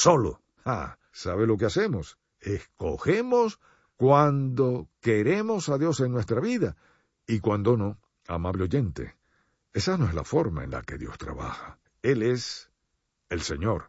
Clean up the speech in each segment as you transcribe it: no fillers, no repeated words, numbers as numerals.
solo. ¿Sabe lo que hacemos? Escogemos cuando queremos a Dios en nuestra vida y cuando no. Amable oyente, esa no es la forma en la que Dios trabaja. Él es el Señor,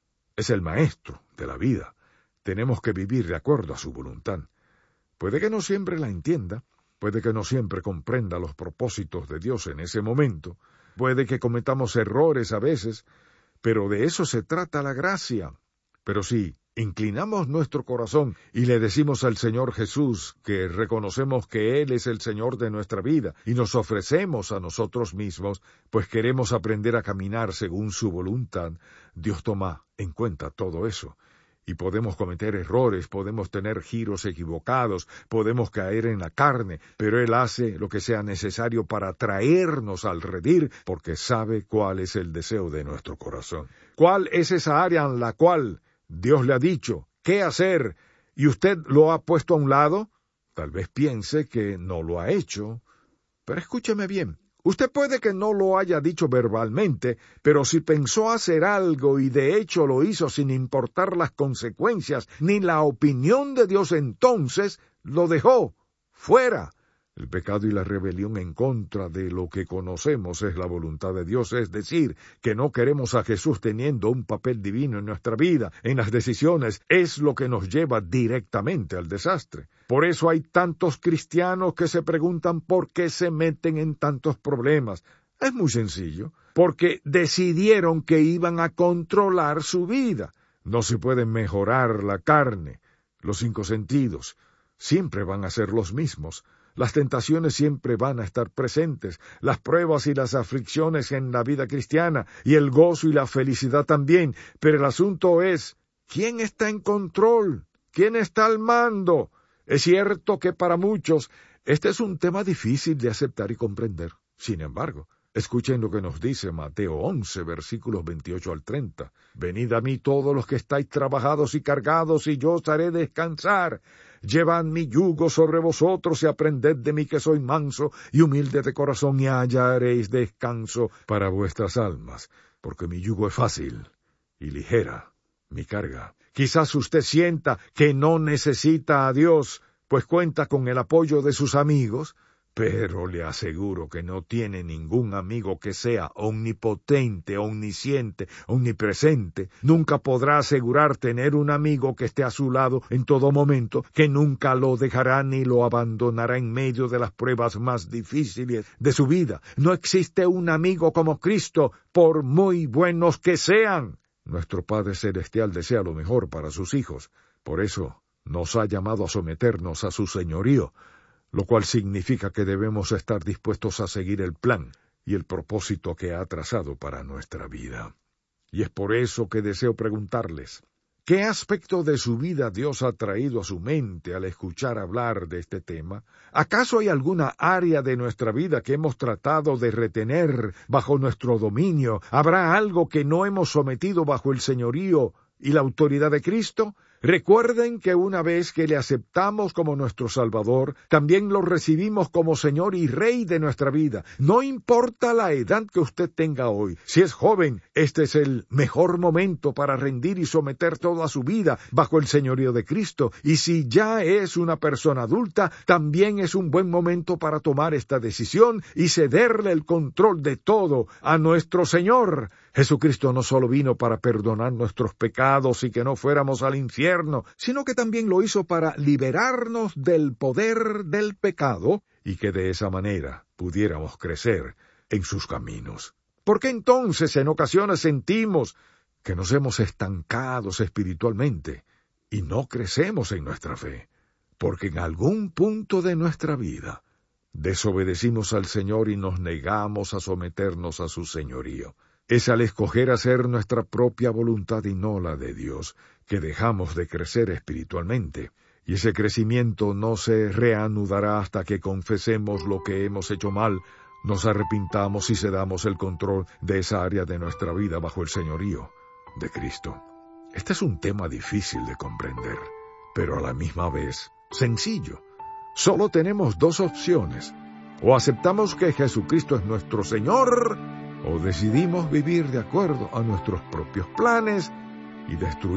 es el Maestro de la vida. Tenemos que vivir de acuerdo a su voluntad. Puede que no siempre la entienda, puede que no siempre comprenda los propósitos de Dios en ese momento, puede que cometamos errores a veces, pero de eso se trata la gracia. Pero si inclinamos nuestro corazón y le decimos al Señor Jesús que reconocemos que Él es el Señor de nuestra vida y nos ofrecemos a nosotros mismos, pues queremos aprender a caminar según su voluntad, Dios toma en cuenta todo eso. Y podemos cometer errores, podemos tener giros equivocados, podemos caer en la carne, pero Él hace lo que sea necesario para traernos al redil, porque sabe cuál es el deseo de nuestro corazón. ¿Cuál es esa área en la cual Dios le ha dicho qué hacer y usted lo ha puesto a un lado? Tal vez piense que no lo ha hecho, pero escúcheme bien. Usted puede que no lo haya dicho verbalmente, pero si pensó hacer algo y de hecho lo hizo sin importar las consecuencias ni la opinión de Dios, entonces lo dejó fuera. El pecado y la rebelión en contra de lo que conocemos es la voluntad de Dios, es decir, que no queremos a Jesús teniendo un papel divino en nuestra vida, en las decisiones, es lo que nos lleva directamente al desastre. Por eso hay tantos cristianos que se preguntan por qué se meten en tantos problemas. Es muy sencillo, porque decidieron que iban a controlar su vida. No se puede mejorar la carne, los 5 sentidos, siempre van a ser los mismos. Las tentaciones siempre van a estar presentes, las pruebas y las aflicciones en la vida cristiana, y el gozo y la felicidad también. Pero el asunto es, ¿quién está en control? ¿Quién está al mando? Es cierto que para muchos este es un tema difícil de aceptar y comprender. Sin embargo, escuchen lo que nos dice Mateo 11, versículos 28 al 30. Venid a mí todos los que estáis trabajados y cargados, y yo os haré descansar. Llevad mi yugo sobre vosotros y aprended de mí que soy manso y humilde de corazón, y hallaréis descanso para vuestras almas, porque mi yugo es fácil y ligera mi carga. Quizás usted sienta que no necesita a Dios, pues cuenta con el apoyo de sus amigos, pero le aseguro que no tiene ningún amigo que sea omnipotente, omnisciente, omnipresente. Nunca podrá asegurar tener un amigo que esté a su lado en todo momento, que nunca lo dejará ni lo abandonará en medio de las pruebas más difíciles de su vida. No existe un amigo como Cristo, por muy buenos que sean. Nuestro Padre Celestial desea lo mejor para sus hijos. Por eso nos ha llamado a someternos a su señorío, lo cual significa que debemos estar dispuestos a seguir el plan y el propósito que ha trazado para nuestra vida. Y es por eso que deseo preguntarles, ¿qué aspecto de su vida Dios ha traído a su mente al escuchar hablar de este tema? ¿Acaso hay alguna área de nuestra vida que hemos tratado de retener bajo nuestro dominio? ¿Habrá algo que no hemos sometido bajo el señorío y la autoridad de Cristo? Recuerden que una vez que le aceptamos como nuestro Salvador, también lo recibimos como Señor y Rey de nuestra vida. No importa la edad que usted tenga hoy. Si es joven, este es el mejor momento para rendir y someter toda su vida bajo el señorío de Cristo. Y si ya es una persona adulta, también es un buen momento para tomar esta decisión y cederle el control de todo a nuestro Señor. Jesucristo no solo vino para perdonar nuestros pecados y que no fuéramos al infierno, sino que también lo hizo para liberarnos del poder del pecado y que de esa manera pudiéramos crecer en sus caminos. ¿Por qué entonces en ocasiones sentimos que nos hemos estancado espiritualmente y no crecemos en nuestra fe? Porque en algún punto de nuestra vida desobedecimos al Señor y nos negamos a someternos a su señorío. Es al escoger hacer nuestra propia voluntad y no la de Dios, que dejamos de crecer espiritualmente, y ese crecimiento no se reanudará hasta que confesemos lo que hemos hecho mal, nos arrepintamos y cedamos el control de esa área de nuestra vida bajo el señorío de Cristo. Este es un tema difícil de comprender, pero a la misma vez sencillo. Solo tenemos 2 opciones: o aceptamos que Jesucristo es nuestro Señor, o decidimos vivir de acuerdo a nuestros propios planes y destruir